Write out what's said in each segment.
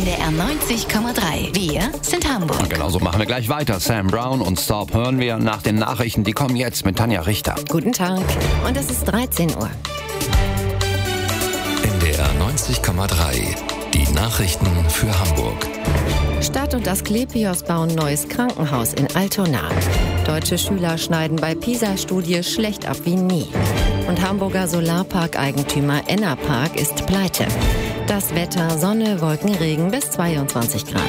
NDR 90,3. Wir sind Hamburg. Und genauso machen wir gleich weiter. Sam Brown und Stop hören wir nach den Nachrichten. Die kommen jetzt mit Tanja Richter. Guten Tag. Und es ist 13 Uhr. NDR 90,3. Die Nachrichten für Hamburg. Stadt und Asklepios bauen neues Krankenhaus in Altona. Deutsche Schüler schneiden bei PISA-Studie schlecht ab wie nie. Und Hamburger Solarpark-Eigentümer Enerpark ist pleite. Das Wetter: Sonne, Wolken, Regen bis 22 Grad.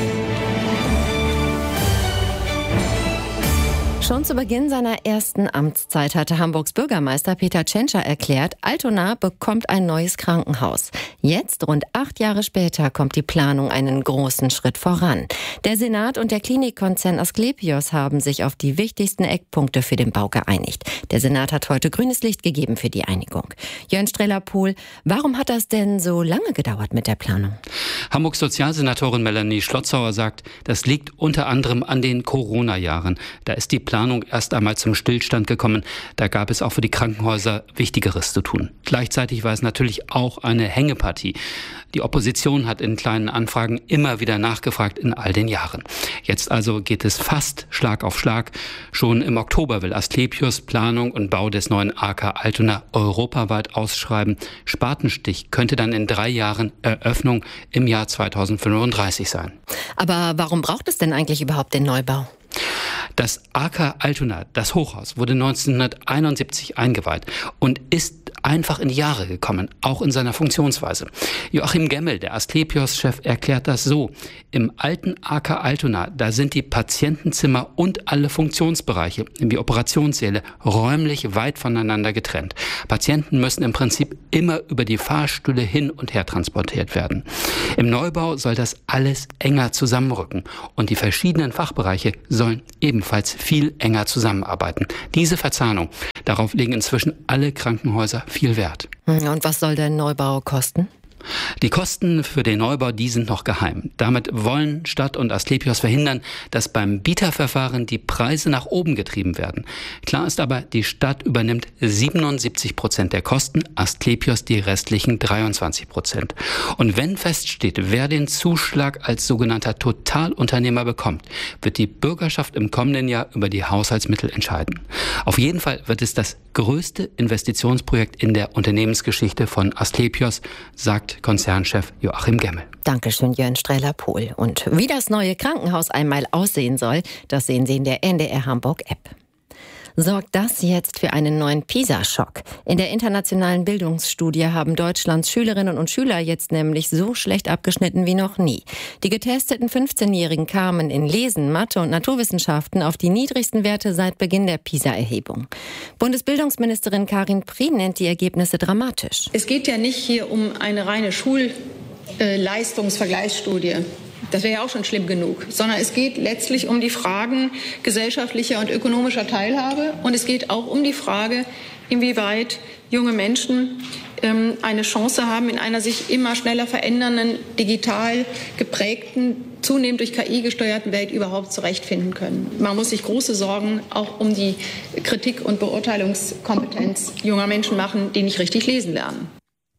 Schon zu Beginn seiner ersten Amtszeit hatte Hamburgs Bürgermeister Peter Tschentscher erklärt, Altona bekommt ein neues Krankenhaus. Jetzt, rund 8 Jahre später, kommt die Planung einen großen Schritt voran. Der Senat und der Klinikkonzern Asklepios haben sich auf die wichtigsten Eckpunkte für den Bau geeinigt. Der Senat hat heute grünes Licht gegeben für die Einigung. Jörn Streller-Pohl, warum hat das denn so lange gedauert mit der Planung? Hamburgs Sozialsenatorin Melanie Schlotzauer sagt, das liegt unter anderem an den Corona-Jahren. Da ist die Planung erst einmal zum Stillstand gekommen. Da gab es auch für die Krankenhäuser Wichtigeres zu tun. Gleichzeitig war es natürlich auch eine Hängepartie. Die Opposition hat in kleinen Anfragen immer wieder nachgefragt in all den Jahren. Jetzt also geht es fast Schlag auf Schlag. Schon im Oktober will Asklepios Planung und Bau des neuen AK Altona europaweit ausschreiben. Spatenstich könnte dann in 3 Jahren Eröffnung im Jahr 2035 sein. Aber warum braucht es denn eigentlich überhaupt den Neubau? Das AK Altona, das Hochhaus, wurde 1971 eingeweiht und ist einfach in die Jahre gekommen, auch in seiner Funktionsweise. Joachim Gemmel, der Asklepios-Chef, erklärt das so: Im alten AK Altona, da sind die Patientenzimmer und alle Funktionsbereiche, wie Operationssäle, räumlich weit voneinander getrennt. Patienten müssen im Prinzip immer über die Fahrstühle hin und her transportiert werden. Im Neubau soll das alles enger zusammenrücken und die verschiedenen Fachbereiche sollen ebenfalls viel enger zusammenarbeiten. Diese Verzahnung, darauf legen inzwischen alle Krankenhäuser viel Wert. Und was soll der Neubau kosten? Die Kosten für den Neubau, die sind noch geheim. Damit wollen Stadt und Asklepios verhindern, dass beim Bieterverfahren die Preise nach oben getrieben werden. Klar ist aber, die Stadt übernimmt 77% der Kosten, Asklepios die restlichen 23%. Und wenn feststeht, wer den Zuschlag als sogenannter Totalunternehmer bekommt, wird die Bürgerschaft im kommenden Jahr über die Haushaltsmittel entscheiden. Auf jeden Fall wird es das größte Investitionsprojekt in der Unternehmensgeschichte von Asklepios, sagt Konzernchef Joachim Gemmel. Dankeschön, Jörn Streller-Pohl. Und wie das neue Krankenhaus einmal aussehen soll, das sehen Sie in der NDR Hamburg-App. Sorgt das jetzt für einen neuen PISA-Schock? In der internationalen Bildungsstudie haben Deutschlands Schülerinnen und Schüler jetzt nämlich so schlecht abgeschnitten wie noch nie. Die getesteten 15-Jährigen kamen in Lesen, Mathe und Naturwissenschaften auf die niedrigsten Werte seit Beginn der PISA-Erhebung. Bundesbildungsministerin Karin Prien nennt die Ergebnisse dramatisch. Es geht ja nicht hier um eine reine Schulleistungsvergleichsstudie. Das wäre ja auch schon schlimm genug, sondern es geht letztlich um die Fragen gesellschaftlicher und ökonomischer Teilhabe und es geht auch um die Frage, inwieweit junge Menschen eine Chance haben, in einer sich immer schneller verändernden, digital geprägten, zunehmend durch KI gesteuerten Welt überhaupt zurechtfinden können. Man muss sich große Sorgen auch um die Kritik- und Beurteilungskompetenz junger Menschen machen, die nicht richtig lesen lernen.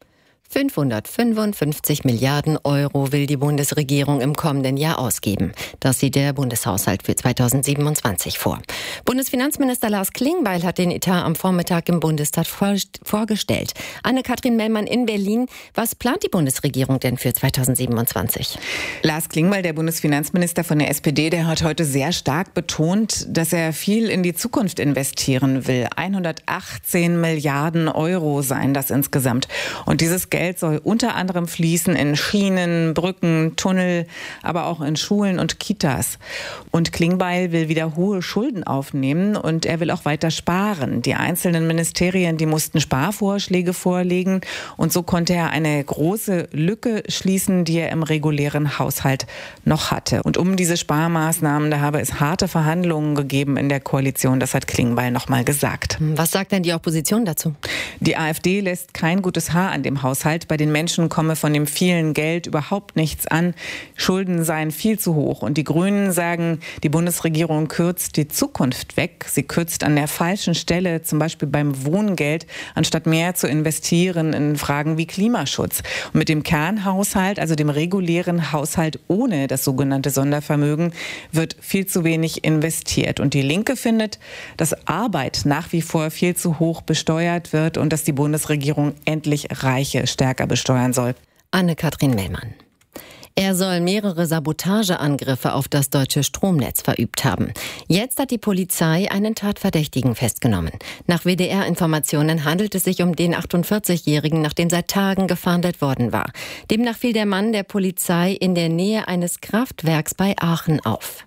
555 Milliarden Euro will die Bundesregierung im kommenden Jahr ausgeben. Das sieht der Bundeshaushalt für 2027 vor. Bundesfinanzminister Lars Klingbeil hat den Etat am Vormittag im Bundestag vorgestellt. Anne-Kathrin Mellmann in Berlin. Was plant die Bundesregierung denn für 2027? Lars Klingbeil, der Bundesfinanzminister von der SPD, der hat heute sehr stark betont, dass er viel in die Zukunft investieren will. 118 Milliarden Euro seien das insgesamt. Und dieses Geld soll unter anderem fließen in Schienen, Brücken, Tunnel, aber auch in Schulen und Kitas. Und Klingbeil will wieder hohe Schulden aufnehmen und er will auch weiter sparen. Die einzelnen Ministerien, die mussten Sparvorschläge vorlegen und so konnte er eine große Lücke schließen, die er im regulären Haushalt noch hatte. Und um diese Sparmaßnahmen, da habe es harte Verhandlungen gegeben in der Koalition, das hat Klingbeil noch mal gesagt. Was sagt denn die Opposition dazu? Die AfD lässt kein gutes Haar an dem Haushalt Haushalt. Bei den Menschen komme von dem vielen Geld überhaupt nichts an. Schulden seien viel zu hoch. Und die Grünen sagen, die Bundesregierung kürzt die Zukunft weg. Sie kürzt an der falschen Stelle, zum Beispiel beim Wohngeld, anstatt mehr zu investieren in Fragen wie Klimaschutz. Und mit dem Kernhaushalt, also dem regulären Haushalt ohne das sogenannte Sondervermögen, wird viel zu wenig investiert. Und die Linke findet, dass Arbeit nach wie vor viel zu hoch besteuert wird und dass die Bundesregierung endlich Reiche stärker besteuern soll. Anne-Kathrin Mellmann. Er soll mehrere Sabotageangriffe auf das deutsche Stromnetz verübt haben. Jetzt hat die Polizei einen Tatverdächtigen festgenommen. Nach WDR-Informationen handelt es sich um den 48-Jährigen, nach dem seit Tagen gefahndet worden war. Demnach fiel der Mann der Polizei in der Nähe eines Kraftwerks bei Aachen auf.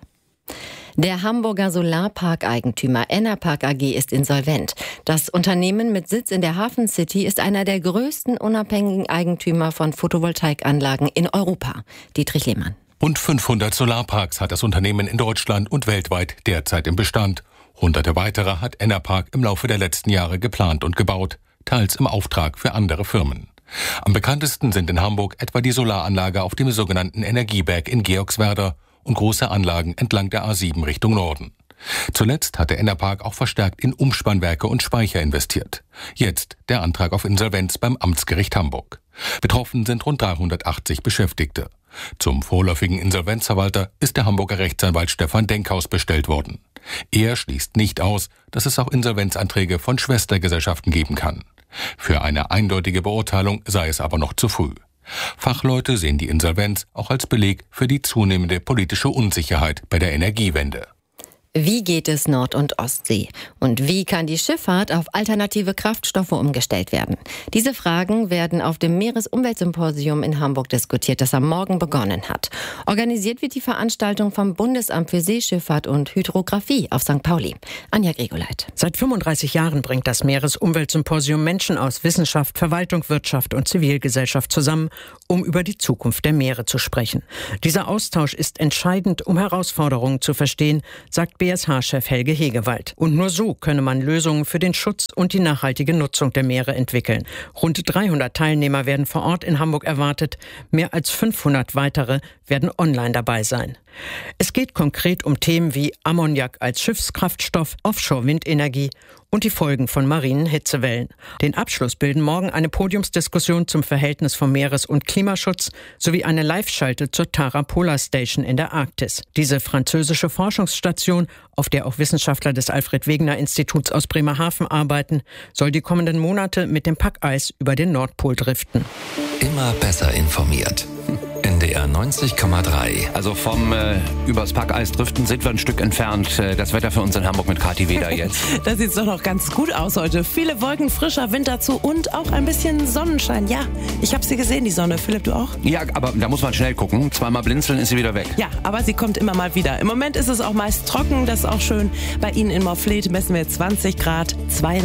Der Hamburger Solarparkeigentümer Enerpark AG ist insolvent. Das Unternehmen mit Sitz in der Hafen City ist einer der größten unabhängigen Eigentümer von Photovoltaikanlagen in Europa. Dietrich Lehmann. Rund 500 Solarparks hat das Unternehmen in Deutschland und weltweit derzeit im Bestand. Hunderte weitere hat Enerpark im Laufe der letzten Jahre geplant und gebaut, teils im Auftrag für andere Firmen. Am bekanntesten sind in Hamburg etwa die Solaranlage auf dem sogenannten Energieberg in Georgswerder und große Anlagen entlang der A7 Richtung Norden. Zuletzt hatte Enerpark auch verstärkt in Umspannwerke und Speicher investiert. Jetzt der Antrag auf Insolvenz beim Amtsgericht Hamburg. Betroffen sind rund 380 Beschäftigte. Zum vorläufigen Insolvenzverwalter ist der Hamburger Rechtsanwalt Stefan Denkhaus bestellt worden. Er schließt nicht aus, dass es auch Insolvenzanträge von Schwestergesellschaften geben kann. Für eine eindeutige Beurteilung sei es aber noch zu früh. Fachleute sehen die Insolvenz auch als Beleg für die zunehmende politische Unsicherheit bei der Energiewende. Wie geht es Nord- und Ostsee? Und wie kann die Schifffahrt auf alternative Kraftstoffe umgestellt werden? Diese Fragen werden auf dem Meeresumweltsymposium in Hamburg diskutiert, das am Morgen begonnen hat. Organisiert wird die Veranstaltung vom Bundesamt für Seeschifffahrt und Hydrographie auf St. Pauli. Anja Gregoleit. Seit 35 Jahren bringt das Meeresumweltsymposium Menschen aus Wissenschaft, Verwaltung, Wirtschaft und Zivilgesellschaft zusammen, um über die Zukunft der Meere zu sprechen. Dieser Austausch ist entscheidend, um Herausforderungen zu verstehen, sagt BSH-Chef Helge Hegewald. Und nur so könne man Lösungen für den Schutz und die nachhaltige Nutzung der Meere entwickeln. Rund 300 Teilnehmer werden vor Ort in Hamburg erwartet. Mehr als 500 weitere werden online dabei sein. Es geht konkret um Themen wie Ammoniak als Schiffskraftstoff, Offshore-Windenergie und die Folgen von marinen Hitzewellen. Den Abschluss bilden morgen eine Podiumsdiskussion zum Verhältnis von Meeres- und Klimaschutz sowie eine Live-Schalte zur Tara Polar Station in der Arktis. Diese französische Forschungsstation, auf der auch Wissenschaftler des Alfred-Wegener-Instituts aus Bremerhaven arbeiten, soll die kommenden Monate mit dem Packeis über den Nordpol driften. Immer besser informiert. NDR 90,3. Also vom übers Packeis driften sind wir ein Stück entfernt. Das Wetter für uns in Hamburg mit Kathi Weder jetzt. Da sieht es doch noch ganz gut aus heute. Viele Wolken, frischer Wind dazu und auch ein bisschen Sonnenschein. Ja, ich habe sie gesehen, die Sonne. Philipp, du auch? Ja, aber da muss man schnell gucken. Zweimal blinzeln ist sie wieder weg. Ja, aber sie kommt immer mal wieder. Im Moment ist es auch meist trocken. Das ist auch schön. Bei Ihnen in Morfleet messen wir 20 Grad.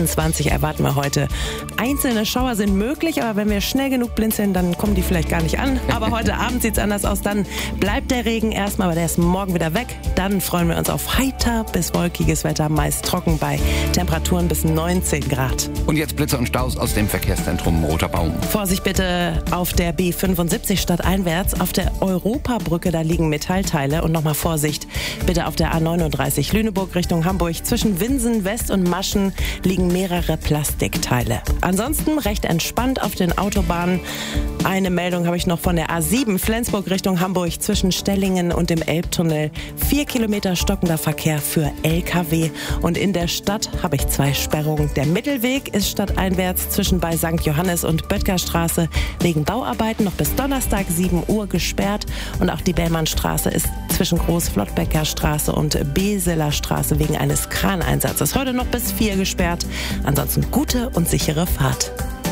22 erwarten wir heute. Einzelne Schauer sind möglich, aber wenn wir schnell genug blinzeln, dann kommen die vielleicht gar nicht an. Aber heute Abend sieht es anders aus. Dann bleibt der Regen erstmal, aber der ist morgen wieder weg. Dann freuen wir uns auf heiter bis wolkiges Wetter, meist trocken bei Temperaturen bis 19 Grad. Und jetzt Blitze und Staus aus dem Verkehrszentrum Roter Baum. Vorsicht bitte auf der B75 stadteinwärts. Auf der Europabrücke, da liegen Metallteile. Und nochmal Vorsicht bitte auf der A39 Lüneburg Richtung Hamburg. Zwischen Winsen West und Maschen liegen mehrere Plastikteile. Ansonsten recht entspannt auf den Autobahnen. Eine Meldung habe ich noch von der A7 Flensburg Richtung Hamburg zwischen Stellingen und dem Elbtunnel. 4 Kilometer stockender Verkehr für LKW. Und in der Stadt habe ich 2 Sperrungen. Der Mittelweg ist stadteinwärts zwischen bei St. Johannes und Böttgerstraße wegen Bauarbeiten noch bis Donnerstag 7 Uhr gesperrt. Und auch die Bellmannstraße ist zwischen Großflottbecker Straße und Beseler Straße wegen eines Kraneinsatzes heute noch bis 4 gesperrt. Ansonsten gute und sichere Fahrt.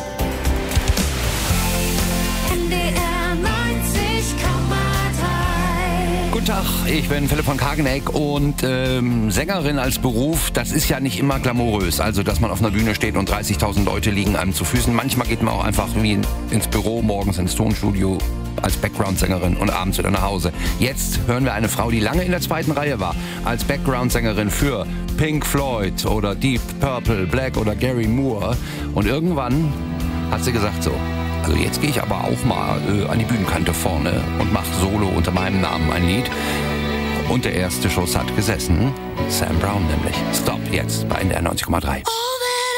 Guten Tag, ich bin Philipp von Kageneck und Sängerin als Beruf, das ist ja nicht immer glamourös. Also, dass man auf einer Bühne steht und 30.000 Leute liegen einem zu Füßen. Manchmal geht man auch einfach wie ins Büro, morgens ins Tonstudio als Background-Sängerin und abends wieder nach Hause. Jetzt hören wir eine Frau, die lange in der 2. Reihe war, als Background-Sängerin für Pink Floyd oder Deep Purple, Black oder Gary Moore. Und irgendwann hat sie gesagt so: Also jetzt gehe ich aber auch mal an die Bühnenkante vorne und mache solo unter meinem Namen ein Lied. Und der erste Schuss hat gesessen. Sam Brown nämlich. Stop jetzt bei NDR 90,3.